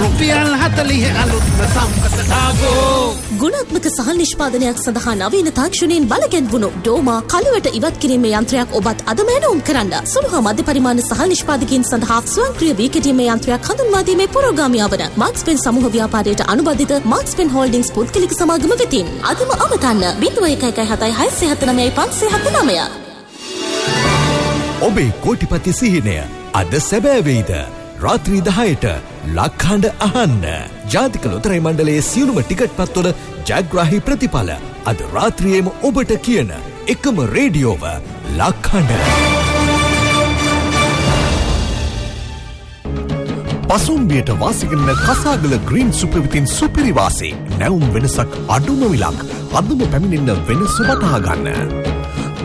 රුපියල් 40 අලුත්ම සම්පත ඩාගෝ. ගුණාත්මක සහල් නිෂ්පාදනයක් සඳහා නවීන තාක්ෂණයෙන් බලගැන්වුණු ඩෝමා කලවට ඉවත් කිරීමේ යන්ත්‍රයක් ඔබත් අදම එනවුම් කරන්න. සුළු හා මධ්‍ය පරිමාණ සහල් නිෂ්පාදකයන් සඳහා ස්වයංක්‍රීය වී කෙටීමේ යන්ත්‍රයක් හඳුන්වා දීමේ පුරෝගාමියා වන මාක්ස්පෙන් සමූහ ව්‍යාපාරයට අනුබද්ධිත මාක්ස්පෙන් හෝල්ඩින්ග්ස් පුද්ගලික සමාගම වෙතින් අදම අමතන්න 0117675579. ඔබේ කෝටිපති සිහිනය අද සැබෑ වෙයිද? රාත්‍රී 10ට ලක්හඬ අහන්න. ජාතික ලොතරැයි මණ්ඩලයේ සියලුම ටිකට් පත්වල ජයග්‍රාහී ප්‍රතිඵල අද රාත්‍රියේම ඔබට කියන එකම රේඩියෝව ලක්හඬ. පසුම්බියට වාසිකරන කසාගල ග්‍රීන් සුපරවිතින් සුපිරි වාසි. නැවුම් වෙනසක් අඩුම විලක්. අදම පැමිණෙන්න වෙනස වටහා ගන්න.